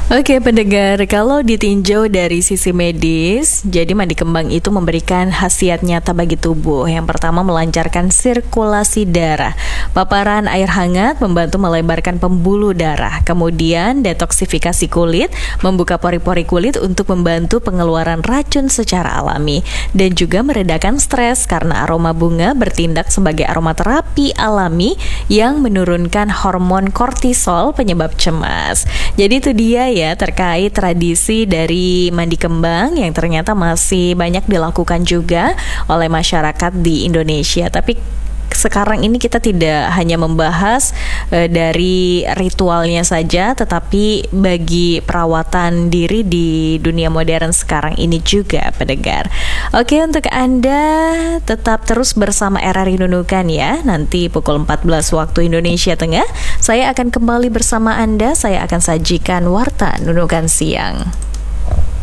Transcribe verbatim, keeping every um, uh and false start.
Oke pendengar, kalau ditinjau dari sisi medis, jadi mandi kembang itu memberikan khasiat nyata bagi tubuh. Yang pertama, melancarkan sirkulasi darah. Paparan air hangat membantu melebarkan pembuluh darah. Kemudian detoksifikasi kulit, membuka pori-pori kulit untuk membantu pengeluaran racun secara alami. Dan juga meredakan stres karena aroma bunga bertindak sebagai aromaterapi alami yang menurunkan hormon kortisol penyebab cemas. Jadi itu dia ya terkait tradisi dari mandi kembang yang ternyata masih banyak dilakukan juga oleh masyarakat di Indonesia. Tapi sekarang ini kita tidak hanya membahas e, dari ritualnya saja, tetapi bagi perawatan diri di dunia modern sekarang ini juga, pendengar. Oke, untuk Anda tetap terus bersama R R I Nunukan ya. Nanti pukul empat belas waktu Indonesia Tengah, saya akan kembali bersama Anda. Saya akan sajikan Warta Nunukan Siang.